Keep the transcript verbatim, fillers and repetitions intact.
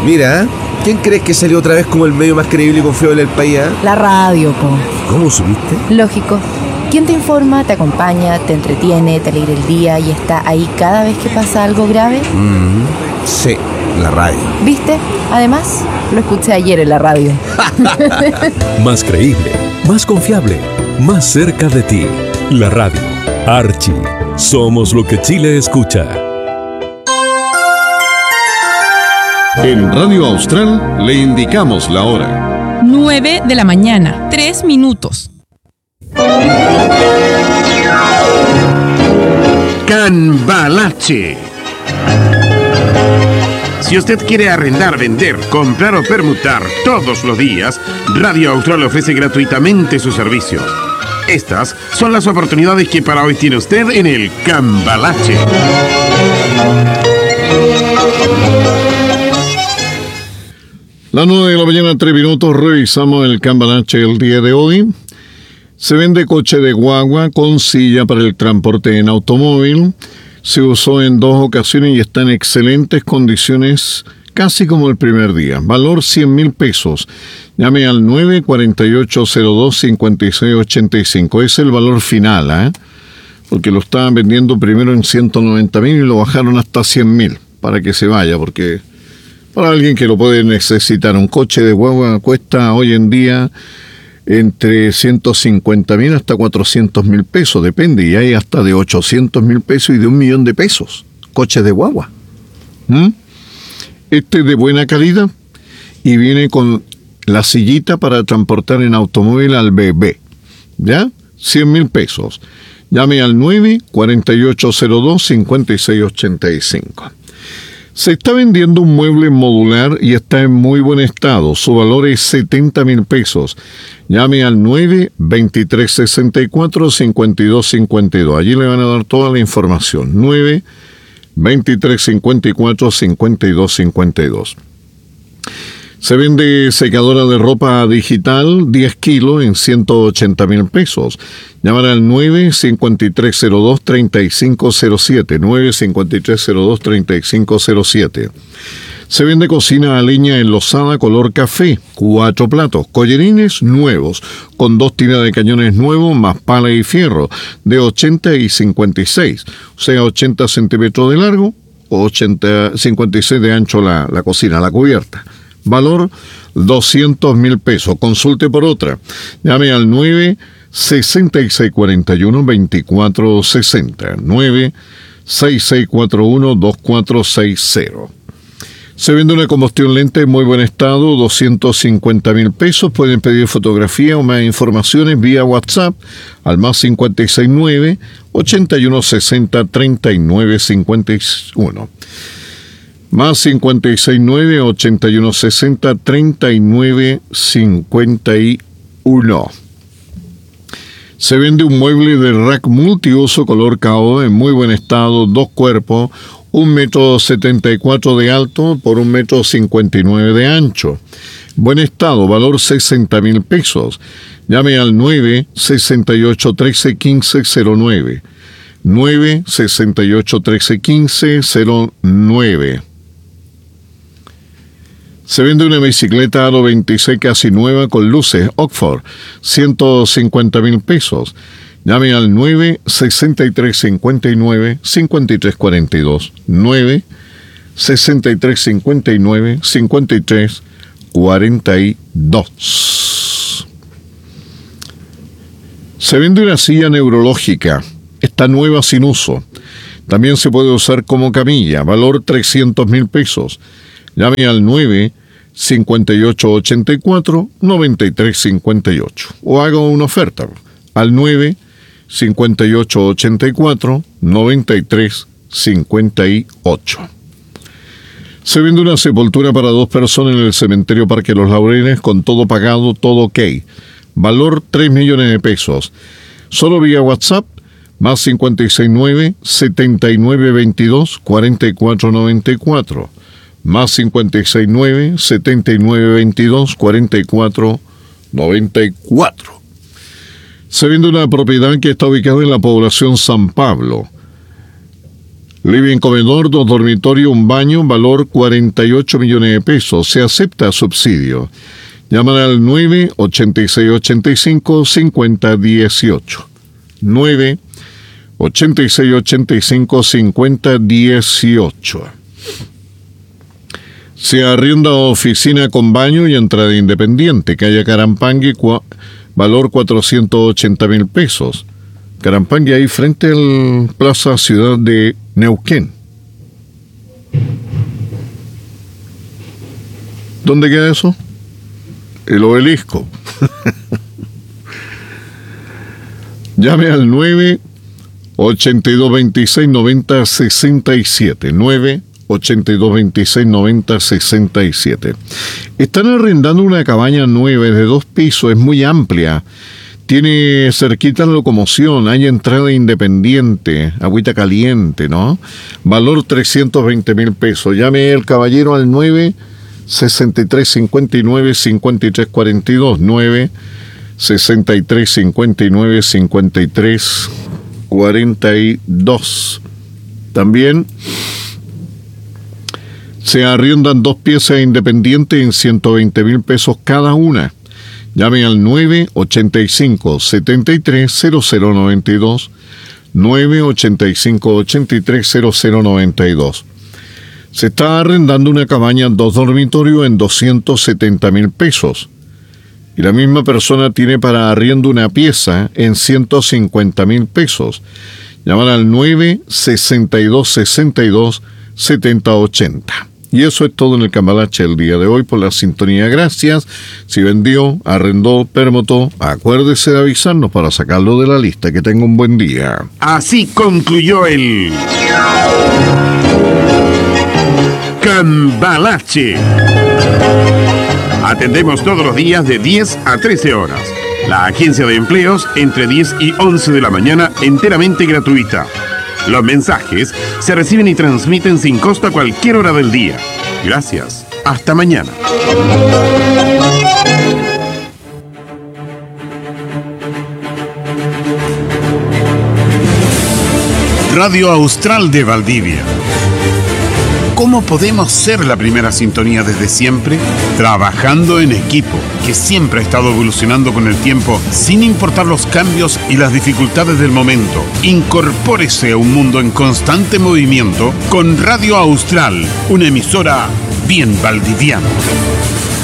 Mira, ¿quién crees que salió otra vez como el medio más creíble y confiable del país? ¿eh? La radio, po. ¿Cómo supiste? Lógico. ¿Quién te informa, te acompaña, te entretiene, te alegra el día y está ahí cada vez que pasa algo grave? Mm, sí, la radio. ¿Viste? Además, lo escuché ayer en la radio. Más creíble, más confiable, más cerca de ti. La radio. Archie. Somos lo que Chile escucha. En Radio Austral le indicamos la hora. nueve de la mañana, tres minutos. Cambalache. Si usted quiere arrendar, vender, comprar o permutar todos los días, Radio Austral ofrece gratuitamente sus servicios. Estas son las oportunidades que para hoy tiene usted en el Cambalache. Las nueve de la mañana, tres minutos, revisamos el Cambalache el día de hoy. Se vende coche de guagua con silla para el transporte en automóvil. Se usó en dos ocasiones y está en excelentes condiciones, casi como el primer día. Valor cien mil pesos. Llame al nueve cuatro ocho cero dos, cinco seis ocho cinco. Es el valor final, ¿eh? Porque lo estaban vendiendo primero en ciento noventa mil y lo bajaron hasta cien mil para que se vaya, porque para alguien que lo puede necesitar, un coche de guagua cuesta hoy en día entre ciento cincuenta mil hasta cuatrocientos mil pesos, depende, y hay hasta de ochocientos mil pesos y de un millón de pesos, coches de guagua. ¿Mm? Este es de buena calidad y viene con la sillita para transportar en automóvil al bebé, ¿ya? cien mil pesos. Llame al nueve cuatro ocho cero dos, cinco seis ocho cinco. Se está vendiendo un mueble modular y está en muy buen estado. Su valor es setenta mil pesos. Llame al nueve veintitrés sesenta y cuatro, cincuenta y dos cincuenta y dos. Allí le van a dar toda la información. nueve veintitrés cincuenta y cuatro, cincuenta y dos cincuenta y dos. Se vende secadora de ropa digital diez kilos en ciento ochenta mil pesos. Llamar al nueve cincuenta y tres cero dos, treinta y cinco cero siete. nueve cincuenta y tres cero dos, treinta y cinco cero siete. Se vende cocina a leña enlosada color café, cuatro platos, collerines nuevos, con dos tiras de cañones nuevos, más pala y fierro, de ochenta y cincuenta y seis, o sea, ochenta centímetros de largo, o ochenta, cincuenta y seis de ancho la, la cocina, la cubierta. Valor doscientos mil pesos. Consulte por otra. Llame al nueve sesenta y seis cuarenta y uno, veinticuatro sesenta. nueve seis seis cuatro uno, dos cuatro seis cero. Se vende una combustión lenta en muy buen estado, doscientos cincuenta mil pesos. Pueden pedir fotografía o más informaciones vía WhatsApp al más cincuenta y seis nueve, ochenta y uno sesenta, treinta y nueve cincuenta y uno. Más cincuenta y seis nueve, ochenta y uno sesenta, treinta y nueve cincuenta y uno. Se vende un mueble de rack multiuso color caoba en muy buen estado, dos cuerpos, un metro setenta y cuatro de alto por un metro cincuenta y nueve de ancho. Buen estado, valor sesenta mil pesos. Llame al nueve sesenta y ocho trece quince cero nueve. nueve sesenta y ocho trece quince cero nueve. Se vende una bicicleta Aro veintiséis casi nueva con luces Oxford, ciento cincuenta mil pesos. Llame al nueve sesenta y tres cincuenta y nueve, cincuenta y tres cuarenta y dos. nueve sesenta y tres cincuenta y nueve, cincuenta y tres cuarenta y dos. Se vende una silla neurológica. Está nueva sin uso. También se puede usar como camilla. Valor trescientos mil pesos. Llame al nueve cincuenta y ocho ochenta y cuatro, noventa y tres cincuenta y ocho. O haga una oferta al nueve cincuenta y ocho ochenta y cuatro, noventa y tres cincuenta y ocho. Se vende una sepultura para dos personas en el cementerio Parque Los Laureles con todo pagado, todo ok. Valor tres millones de pesos. Solo vía WhatsApp, más cincuenta y seis nueve, setenta y nueve veintidós, cuarenta y cuatro noventa y cuatro. Más cincuenta y seis nueve, setenta y nueve veintidós, cuarenta y cuatro noventa y cuatro. Se vende una propiedad que está ubicada en la población San Pablo. Living comedor, dos dormitorios, un baño, valor cuarenta y ocho millones de pesos. Se acepta subsidio. Llaman al nueve ochenta y seis ochenta y cinco cincuenta dieciocho. nueve ochenta y seis ochenta y cinco cincuenta dieciocho. Se arrienda oficina con baño y entrada independiente, calle Carampangui, cua, valor cuatrocientos ochenta mil pesos. Carampangui, ahí frente al Plaza Ciudad de Neuquén. ¿Dónde queda eso? El Obelisco. Llame al nueve ochenta y dos veintiséis noventa sesenta y siete. nueve ochenta y dos veintiséis noventa sesenta y siete. Están arrendando una cabaña nueva de dos pisos, es muy amplia. Tiene cerquita la locomoción, hay entrada independiente, agüita caliente, ¿no? Valor trescientos veinte mil pesos. Llame el caballero al nueve sesenta y tres cincuenta y nueve cincuenta y tres cuarenta y dos. nueve sesenta y tres cincuenta y nueve cincuenta y tres cuarenta y dos. También se arriendan dos piezas independientes en ciento veinte mil pesos cada una. Llame al nueve ochenta y cinco setenta y tres cero cero noventa y dos. nueve ochenta y cinco ochenta y tres cero cero noventa y dos. Se está arrendando una cabaña dos dormitorios en doscientos setenta mil pesos. Y la misma persona tiene para arriendo una pieza en ciento cincuenta mil pesos. Llaman al nueve sesenta y dos sesenta y dos setenta ochenta. Y eso es todo en el Cambalache el día de hoy. Por la sintonía, gracias. Si vendió, arrendó, permutó, acuérdese de avisarnos para sacarlo de la lista. Que tenga un buen día. Así concluyó el Cambalache. Atendemos todos los días de diez a trece horas. La agencia de empleos entre diez y once de la mañana, enteramente gratuita. Los mensajes se reciben y transmiten sin costo a cualquier hora del día. Gracias. Hasta mañana. Radio Austral de Valdivia. ¿Cómo podemos ser la primera sintonía desde siempre? Trabajando en equipo, que siempre ha estado evolucionando con el tiempo, sin importar los cambios y las dificultades del momento. Incorpórese a un mundo en constante movimiento con Radio Austral, una emisora bien valdiviana.